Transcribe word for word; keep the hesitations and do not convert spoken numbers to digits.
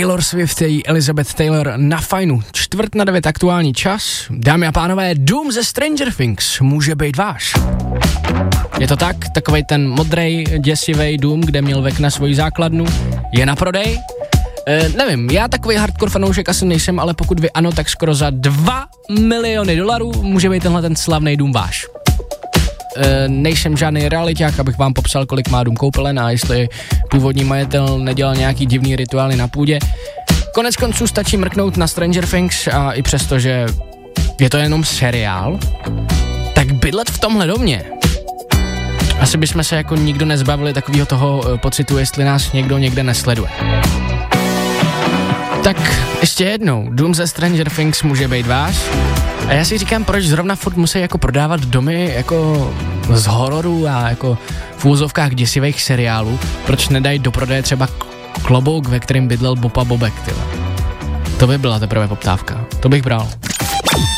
Taylor Swift, její Elizabeth Taylor na fajnu. Čtvrt na devět aktuální čas. Dámy a pánové, Doom ze Stranger Things může být váš. Je to tak? Takovej ten modrej, děsivej Doom, kde měl Vek na svoji základnu, je na prodej? E, nevím, já takový hardcore fanoušek asi nejsem, ale pokud vy ano, tak skoro za dva miliony dolarů může být tenhle ten slavný Doom váš. E, nejsem žádný realiťák, abych vám popsal, kolik má Dům koupelen a jestli původní majitel nedělal nějaký divný rituály na půdě. Konec konců stačí mrknout na Stranger Things a i přesto, že je to jenom seriál, tak bydlet v tomhle domě. Asi bychom se jako nikdo nezbavili takového toho pocitu, jestli nás někdo někde nesleduje. Tak ještě jednou, Dům ze Stranger Things může být váš. A já si říkám, proč zrovna furt musí jako prodávat domy jako z hororu a jako v úvozovkách děsivých seriálů. Proč nedají do prodeje třeba klobouk, ve kterém bydlel Bob a Bobek, tyhle. To by byla teprve poptávka. To bych bral.